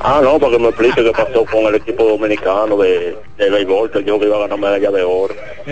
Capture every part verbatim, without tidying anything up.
Ah, no, para que me explique qué pasó con el equipo dominicano de, de béisbol, que yo que iba a ganar medalla de oro.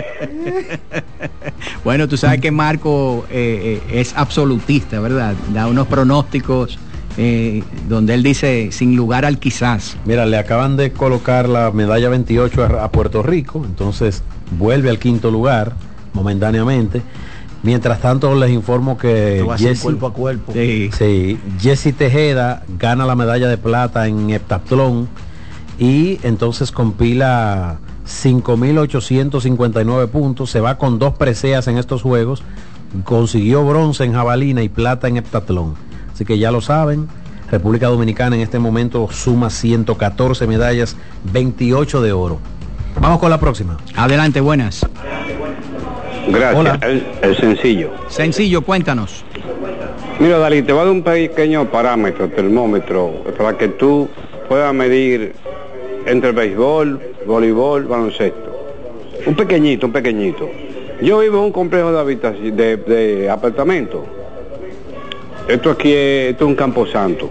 Bueno, tú sabes que Marco eh, eh, es absolutista, ¿verdad? Da unos pronósticos eh, donde él dice sin lugar al quizás. Mira, le acaban de colocar la medalla veintiocho a, a Puerto Rico, entonces vuelve al quinto lugar momentáneamente. Mientras tanto les informo que Jesse, cuerpo a cuerpo. Sí. Sí, Jesse Tejeda gana la medalla de plata en heptatlón y entonces compila cinco mil ochocientos cincuenta y nueve puntos, se va con dos preseas en estos juegos, consiguió bronce en jabalina y plata en heptatlón. Así que ya lo saben, República Dominicana en este momento suma ciento catorce medallas, veintiocho de oro. Vamos con la próxima. Adelante, buenas. Gracias. Hola. El, el sencillo. Sencillo, cuéntanos. Mira, Dalí, te voy a dar un pequeño parámetro, termómetro, para que tú puedas medir entre béisbol, voleibol, baloncesto. Un pequeñito, un pequeñito. Yo vivo en un complejo de habitación, de, de apartamento. Esto aquí es, esto es un camposanto.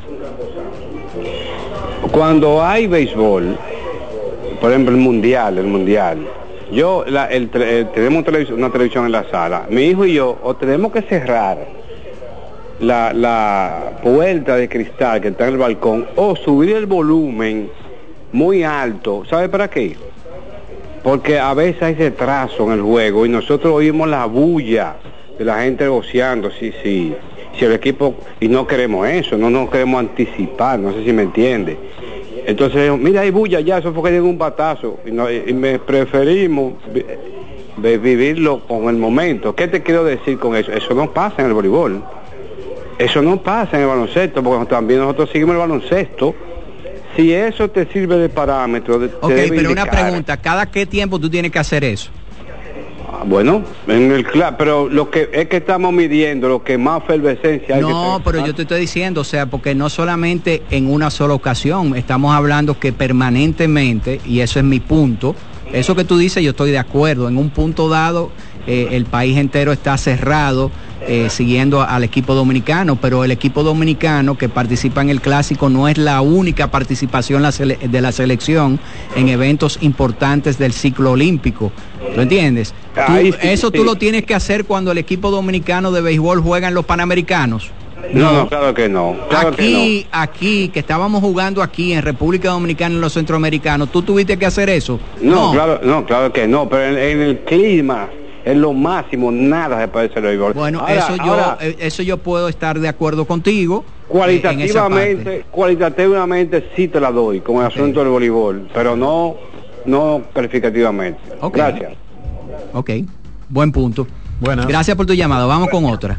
Cuando hay béisbol, por ejemplo el mundial, el mundial, yo, la, el, el, tenemos televisión, una televisión en la sala, mi hijo y yo, o tenemos que cerrar la, la puerta de cristal que está en el balcón, o subir el volumen muy alto. ¿Sabe para qué? Porque a veces hay retraso en el juego y nosotros oímos la bulla de la gente negociando, sí, sí, si el equipo, y no queremos eso, no nos queremos anticipar, no sé si me entiende. Entonces, mira, hay bulla ya, eso fue que llegó un batazo, y, no, y me preferimos vi, vivirlo con el momento. ¿Qué te quiero decir con eso? Eso no pasa en el voleibol, eso no pasa en el baloncesto, porque también nosotros seguimos el baloncesto. Si eso te sirve de parámetro, de, ok, pero indicar. Una pregunta, ¿cada qué tiempo tú tienes que hacer eso? Ah, bueno, en el pero lo que es que estamos midiendo lo que más efervescencia hay. No, que pero yo te estoy diciendo, o sea, porque no solamente en una sola ocasión, estamos hablando que permanentemente, y eso es mi punto, eso que tú dices yo estoy de acuerdo, en un punto dado eh, el país entero está cerrado, Eh, siguiendo al equipo dominicano, pero el equipo dominicano que participa en el clásico no es la única participación de la selección en eventos importantes del ciclo olímpico. ¿Tú entiendes? Tú, sí, eso sí. Tú lo tienes que hacer cuando el equipo dominicano de béisbol juega en los Panamericanos. No, no, claro que no. Claro aquí, que no. aquí, que estábamos jugando aquí en República Dominicana en los centroamericanos, ¿tú tuviste que hacer eso? No, no. claro, no, claro que no, pero en, en el clima es lo máximo, nada se parece al béisbol. Bueno, ahora, eso yo ahora, eso yo puedo estar de acuerdo contigo. Cualitativamente, eh, cualitativamente sí te la doy con el asunto sí. del voleibol, pero no, no calificativamente. Okay. Gracias. Ok, buen punto. Buenas. Gracias por tu llamada. Vamos con otra.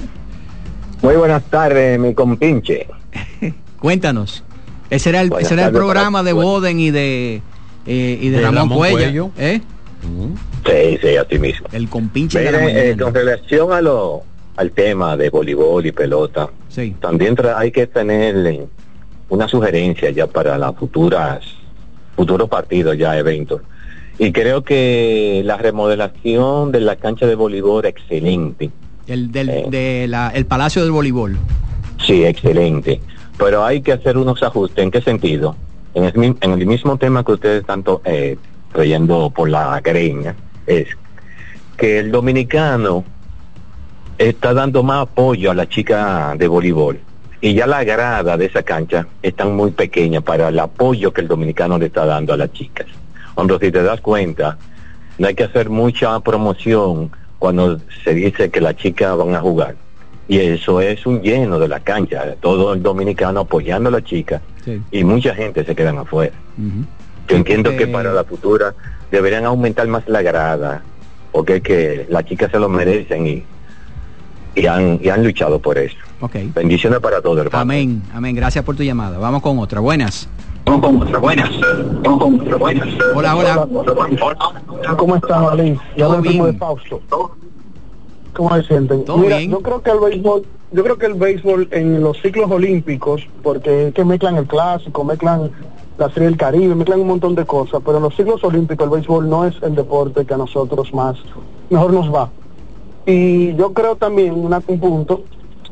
Muy buenas tardes, mi compinche. Cuéntanos. Ese era el, ese era el programa de Boden y de eh, y de, de Ramón, Ramón Cuello. Cuello. ¿Eh? Sí, sí, a ti mismo. El compinche Mire, de la mañana. Eh, con relación a lo, al tema de voleibol y pelota, sí. también tra- hay que tener una sugerencia ya para las futuras futuros partidos, ya eventos. Y creo que la remodelación de la cancha de voleibol excelente. El del eh, de la, el Palacio del Voleibol. Sí, excelente. Pero hay que hacer unos ajustes. ¿En qué sentido? En el, en el mismo tema que ustedes están eh, trayendo por la greña, es que el dominicano está dando más apoyo a la chica de voleibol y ya la grada de esa cancha están muy pequeña para el apoyo que el dominicano le está dando a las chicas. Hombre, si te das cuenta, no hay que hacer mucha promoción cuando se dice que las chicas van a jugar, y eso es un lleno de la cancha, todo el dominicano apoyando a la chica, sí. Y mucha gente se quedan afuera. Uh-huh. Yo entiendo eh... que para la futura deberían aumentar más la grada, porque es que las chicas se lo merecen y, y, han, y han luchado por eso. Okay. Bendiciones para todos, hermano. Amén, amén, gracias por tu llamada. Vamos con otra, buenas. Vamos con otra, buenas. Vamos con otra, buenas. Hola, hola. Hola. ¿Cómo estás, Malín? Ya lo último de Fausto. ¿Cómo se sienten? Mira, bien. yo creo que el béisbol, yo creo que el béisbol en los ciclos olímpicos, porque es que mezclan el clásico, mezclan la Serie del Caribe, mezclan un montón de cosas, pero en los ciclos olímpicos el béisbol no es el deporte que a nosotros más mejor nos va. Y yo creo también una, un punto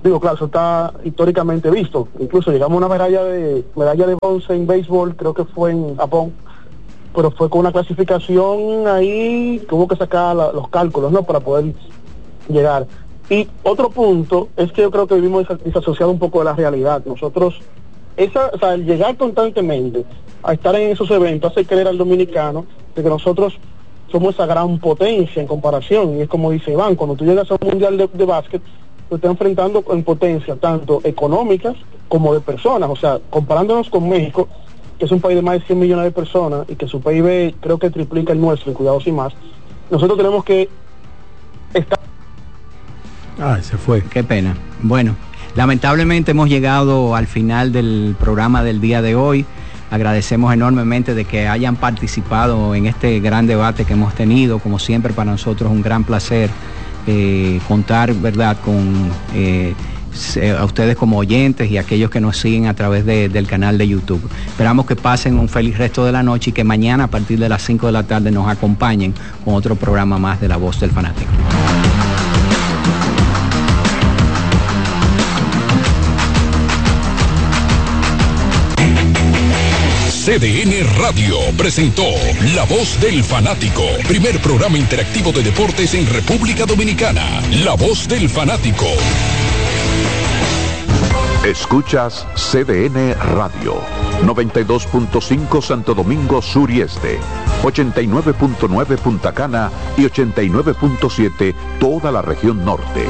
Digo, claro, eso está históricamente visto. Incluso llegamos a una medalla de medalla de bronce en béisbol, creo que fue en Japón, pero fue con una clasificación ahí que hubo que sacar la, los cálculos, ¿no?, para poder llegar. Y otro punto es que yo creo que vivimos disasociado un poco de la realidad. Nosotros, esa, o sea, el llegar constantemente a estar en esos eventos hace creer al dominicano de que nosotros somos esa gran potencia en comparación. Y es como dice Iván, cuando tú llegas a un mundial de, de básquet, te está enfrentando en potencia tanto económicas como de personas. O sea, comparándonos con México, que es un país de más de cien millones de personas y que su P I B creo que triplica el nuestro, y cuidado sin más, nosotros tenemos que estar... Ay, se fue. Qué pena. Bueno, lamentablemente hemos llegado al final del programa del día de hoy. Agradecemos enormemente de que hayan participado en este gran debate que hemos tenido. Como siempre, para nosotros un gran placer eh, contar, ¿verdad?, con eh, a ustedes como oyentes y aquellos que nos siguen a través de, del canal de YouTube. Esperamos que pasen un feliz resto de la noche y que mañana a partir de las cinco de la tarde nos acompañen con otro programa más de La Voz del Fanático. C D N Radio presentó La Voz del Fanático, primer programa interactivo de deportes en República Dominicana. La Voz del Fanático. Escuchas C D N Radio, noventa y dos punto cinco Santo Domingo Sur y Este, ochenta y nueve punto nueve Punta Cana y ochenta y nueve punto siete toda la región norte.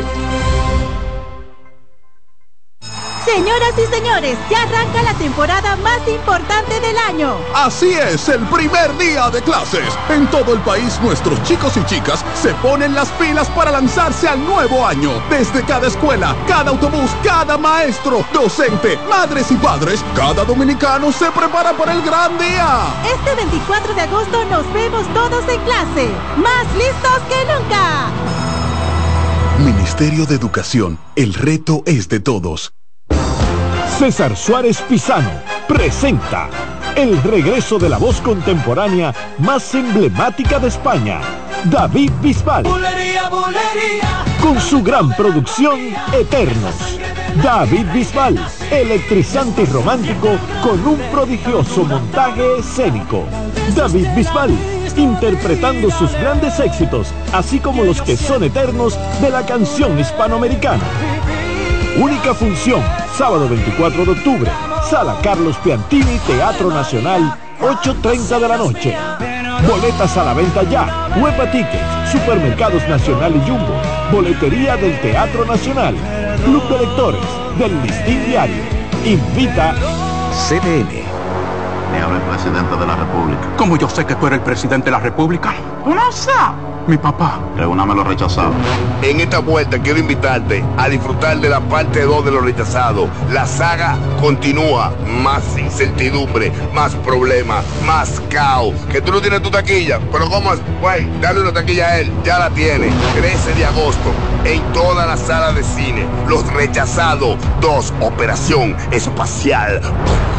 Señoras y señores, ya arranca la temporada más importante del año. Así es, el primer día de clases. En todo el país, nuestros chicos y chicas se ponen las pilas para lanzarse al nuevo año. Desde cada escuela, cada autobús, cada maestro, docente, madres y padres, cada dominicano se prepara para el gran día. Este veinticuatro de agosto nos vemos todos en clase, más listos que nunca. Ministerio de Educación, el reto es de todos. César Suárez Pisano presenta el regreso de la voz contemporánea más emblemática de España, David Bisbal. Bulería, bulería. Con su gran producción Eternos. David Bisbal, electrizante y romántico con un prodigioso montaje escénico. David Bisbal, interpretando sus grandes éxitos, así como los que son eternos de la canción hispanoamericana. Única función, sábado veinticuatro de octubre, Sala Carlos Piantini, Teatro Nacional, ocho treinta de la noche. Boletas a la venta ya, Huepa Tickets, Supermercados Nacional y Jumbo, Boletería del Teatro Nacional, Club de Lectores, del Listín Diario. Invita C D N. Le habla el presidente de la República. ¿Cómo yo sé que tú eres el presidente de la República? No sé. Mi papá. Pregúntame los rechazados. En esta vuelta quiero invitarte a disfrutar de la parte dos de los rechazados. La saga continúa. Más incertidumbre, más problemas, más caos. Que tú no tienes tu taquilla. Pero ¿cómo es? Güey, dale una taquilla a él. Ya la tiene. trece de agosto. En todas las salas de cine. Los rechazados dos. Operación Espacial.